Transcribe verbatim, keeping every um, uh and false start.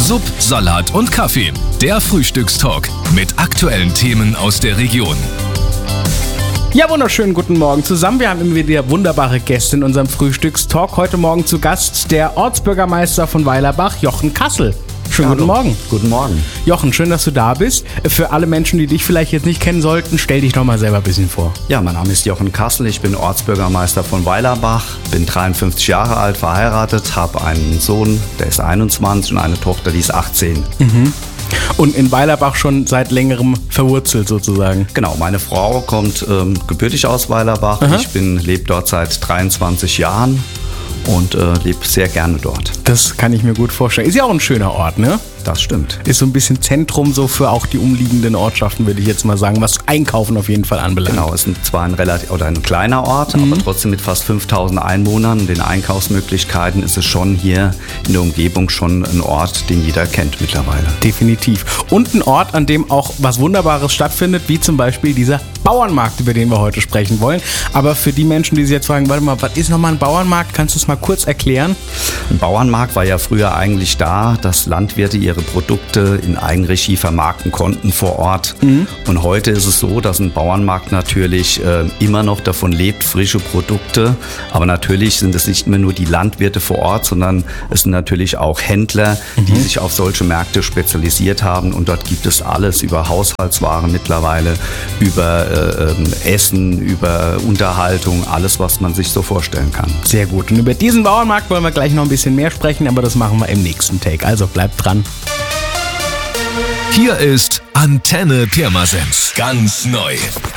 Sub, Salat und Kaffee. Der Frühstückstalk mit aktuellen Themen aus der Region. Ja, wunderschönen guten Morgen zusammen. Wir haben immer wieder wunderbare Gäste in unserem Frühstückstalk. Heute Morgen zu Gast der Ortsbürgermeister von Weilerbach, Jochen Kassel. Schönen Hallo. guten Morgen. Guten Morgen. Jochen, schön, dass du da bist. Für alle Menschen, die dich vielleicht jetzt nicht kennen sollten, stell dich doch mal selber ein bisschen vor. Ja, mein Name ist Jochen Kassel, ich bin Ortsbürgermeister von Weilerbach, bin dreiundfünfzig Jahre alt, verheiratet, habe einen Sohn, der ist einundzwanzig und eine Tochter, die ist achtzehn. Mhm. Und in Weilerbach schon seit längerem verwurzelt sozusagen. Genau, meine Frau kommt ähm, gebürtig aus Weilerbach. Aha. Ich bin lebe dort seit dreiundzwanzig Jahren und äh, lebe sehr gerne dort. Das kann ich mir gut vorstellen. Ist ja auch ein schöner Ort, ne? Das stimmt. Ist so ein bisschen Zentrum so für auch die umliegenden Ortschaften, würde ich jetzt mal sagen, was Einkaufen auf jeden Fall anbelangt. Genau, es ist zwar ein relativ oder ein kleiner Ort, mhm. aber trotzdem mit fast fünftausend Einwohnern und den Einkaufsmöglichkeiten ist es schon hier in der Umgebung schon ein Ort, den jeder kennt mittlerweile. Definitiv. Und ein Ort, an dem auch was Wunderbares stattfindet, wie zum Beispiel dieser Bauernmarkt, über den wir heute sprechen wollen. Aber für die Menschen, die sich jetzt fragen, warte mal, was ist nochmal ein Bauernmarkt? Kannst du es mal kurz erklären? Ein Bauernmarkt war ja früher eigentlich da, dass Landwirte ihre Produkte in Eigenregie vermarkten konnten vor Ort. Mhm. Und heute ist es so, dass ein Bauernmarkt natürlich äh, immer noch davon lebt, frische Produkte. Aber natürlich sind es nicht mehr nur die Landwirte vor Ort, sondern es sind natürlich auch Händler, mhm. die sich auf solche Märkte spezialisiert haben. Und dort gibt es alles über Haushaltswaren mittlerweile, über äh, Essen, über Unterhaltung, alles, was man sich so vorstellen kann. Sehr gut. Und über diesen Bauernmarkt wollen wir gleich noch ein bisschen mehr sprechen, aber das machen wir im nächsten Take. Also bleibt dran. Hier ist Antenne Pirmasens. Ganz neu.